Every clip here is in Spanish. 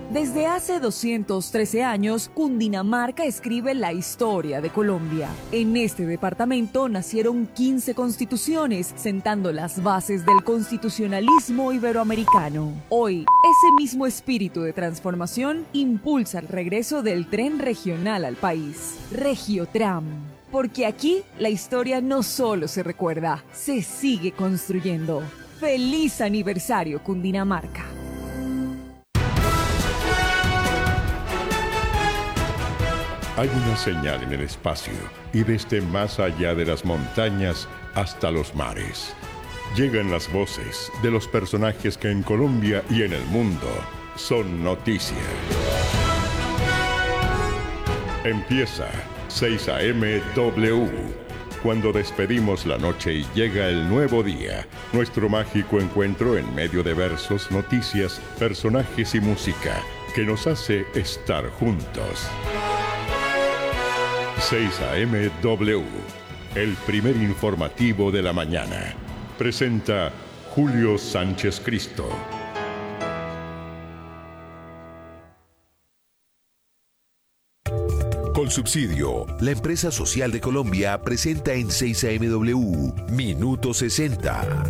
Desde hace 213 años, Cundinamarca escribe la historia de Colombia. En este departamento nacieron 15 constituciones, sentando las bases del constitucionalismo iberoamericano. Hoy, ese mismo espíritu de transformación impulsa el regreso del tren regional al país, Regiotram. Porque aquí la historia no solo se recuerda, se sigue construyendo. ¡Feliz aniversario, Cundinamarca! Hay una señal en el espacio y desde más allá de las montañas hasta los mares. Llegan las voces de los personajes que en Colombia y en el mundo son noticia. Empieza 6 a.m. W. Cuando despedimos la noche y llega el nuevo día, nuestro mágico encuentro en medio de versos, noticias, personajes y música que nos hace estar juntos. 6 a.m. W, el primer informativo de la mañana. Presenta Julio Sánchez Cristo. Colsubsidio, la empresa social de Colombia, presenta en 6 a.m. W, Minuto 60.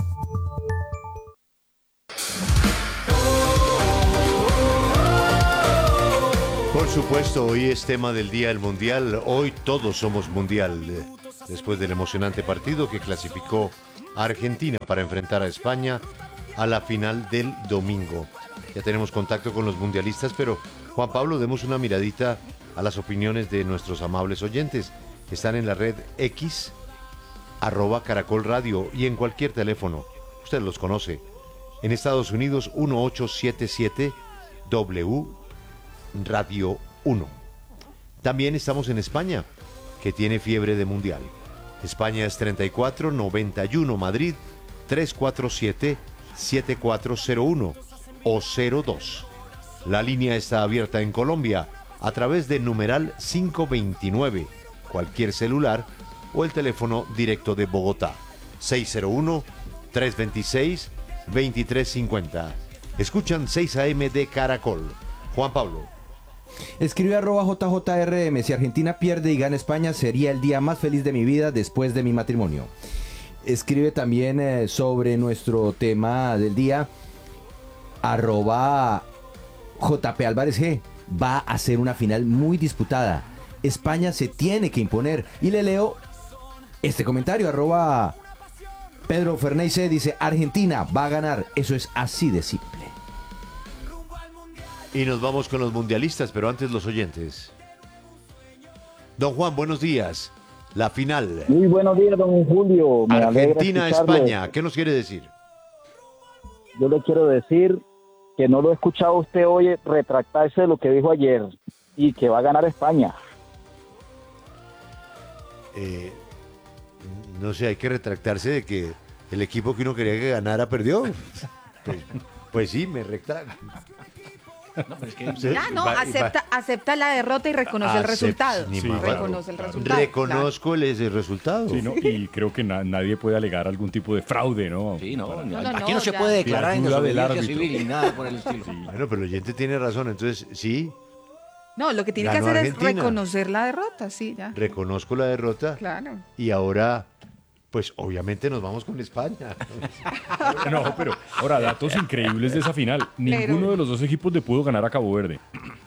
Por supuesto, hoy es tema del Día del Mundial. Hoy todos somos mundial. Después del emocionante partido que clasificó a Argentina para enfrentar a España a la final del domingo. Ya tenemos contacto con los mundialistas, pero Juan Pablo, demos una miradita a las opiniones de nuestros amables oyentes. Están en la red X, @Caracol Radio, y en cualquier teléfono. Usted los conoce. En Estados Unidos, 1877 W Radio 1. También estamos en España, que tiene fiebre de mundial. España es 3491 Madrid 347-7401 o 02. La línea está abierta en Colombia a través de numeral 529, cualquier celular, o el teléfono directo de Bogotá, 601-326-2350. Escuchan 6 AM de Caracol. Juan Pablo. Escribe @JJRM: si Argentina pierde y gana España, sería el día más feliz de mi vida después de mi matrimonio. Escribe también sobre nuestro tema del día, @JP Álvarez G: va a ser una final muy disputada. España se tiene que imponer. Y le leo este comentario, @Pedro Ferney C: dice, Argentina va a ganar. Eso es así de simple. Y nos vamos con los mundialistas, pero antes los oyentes. Don Juan, buenos días. La final. Muy buenos días, don Julio. Argentina-España. ¿Qué nos quiere decir? Yo le quiero decir que no lo he escuchado a usted hoy retractarse de lo que dijo ayer y que va a ganar España. No sé, hay que retractarse de que el equipo que uno quería que ganara perdió. Pues sí, me retracto. No, pero es que acepta la derrota y reconoce el resultado. Reconoce el resultado. Reconozco el resultado. Sí, ¿no? Y creo que nadie puede alegar algún tipo de fraude, ¿no? Sí, no. Aquí no se puede declarar en desobediencia civil ni nada por el estilo. Sí. Bueno, pero el oyente tiene razón, entonces sí. No, lo que tiene que hacer Argentina. Es reconocer la derrota, sí, ya. Reconozco la derrota. Claro. Y ahora, pues obviamente nos vamos con España. No, pero ahora, datos increíbles de esa final. Ninguno de los dos equipos le pudo ganar a Cabo Verde.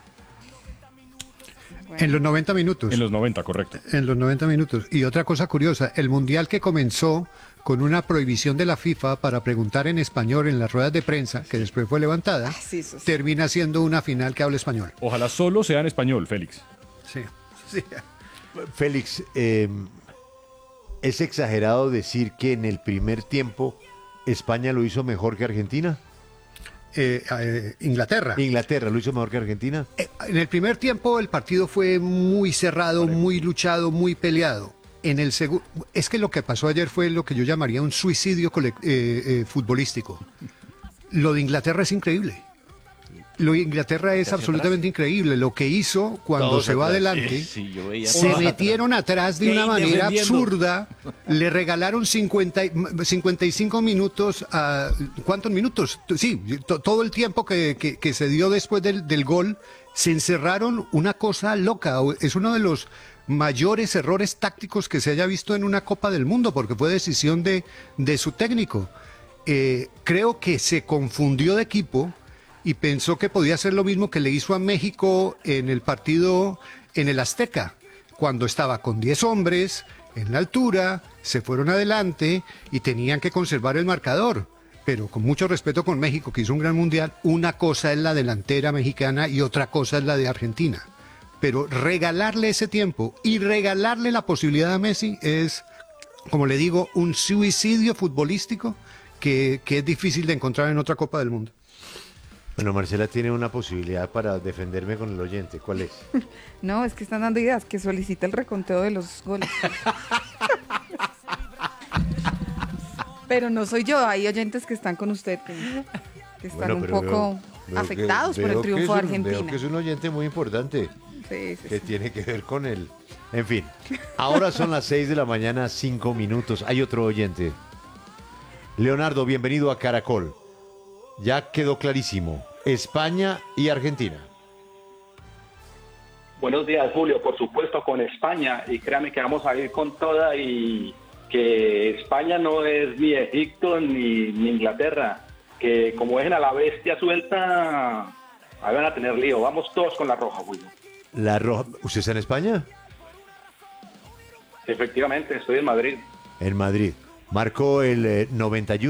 Bueno. En los 90 minutos. En los 90, correcto. En los 90 minutos. Y otra cosa curiosa, el Mundial que comenzó con una prohibición de la FIFA para preguntar en español en las ruedas de prensa, que después fue levantada, sí. termina siendo una final que habla español. Ojalá solo sea en español, Félix. Sí. Félix, ¿es exagerado decir que en el primer tiempo España lo hizo mejor que Argentina? Inglaterra. ¿Inglaterra lo hizo mejor que Argentina? En el primer tiempo el partido fue muy cerrado, muy luchado, muy peleado. En el segundo, es que lo que pasó ayer fue lo que yo llamaría un suicidio futbolístico. Lo de Inglaterra es increíble. Lo de Inglaterra es absolutamente increíble. Lo que hizo cuando Todos se va atrás. adelante, Sí, yo veía se todos metieron atrás de una manera defendiendo. absurda. Le regalaron 55 minutos. ¿Cuántos minutos? Sí, todo el tiempo que se dio después del gol. Se encerraron, una cosa loca. Es uno de los mayores errores tácticos que se haya visto en una Copa del Mundo, porque fue decisión de su técnico. Creo que se confundió de equipo y pensó que podía hacer lo mismo que le hizo a México en el partido en el Azteca, cuando estaba con 10 hombres en la altura, se fueron adelante y tenían que conservar el marcador. Pero con mucho respeto con México, que hizo un gran mundial, una cosa es la delantera mexicana y otra cosa es la de Argentina. Pero regalarle ese tiempo y regalarle la posibilidad a Messi es, como le digo, un suicidio futbolístico que es difícil de encontrar en otra Copa del Mundo. Bueno, Marcela tiene una posibilidad para defenderme con el oyente. ¿Cuál es? No, es que están dando ideas, que solicita el reconteo de los goles. Pero no soy yo, hay oyentes que están con usted, que están un poco afectados por el triunfo de Argentina. Veo que es un oyente muy importante, sí, que tiene que ver con él. En fin, ahora son las 6 de la mañana, 5 minutos. Hay otro oyente. Leonardo, bienvenido a Caracol. Ya quedó clarísimo, España y Argentina. Buenos días, Julio. Por supuesto, con España. Y créame que vamos a ir con toda y que España no es ni Egipto ni Inglaterra. Que como dejen a la bestia suelta, ahí van a tener lío. Vamos todos con la roja, Julio. La roja. ¿Usted está en España? Efectivamente, estoy en Madrid. En Madrid. Marcó el 91.